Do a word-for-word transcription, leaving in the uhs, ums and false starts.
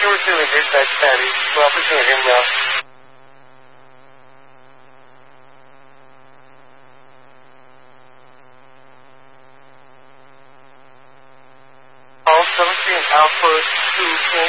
were doing it, that's Patty. Well, we can't hear him now. All seventeen Alpha two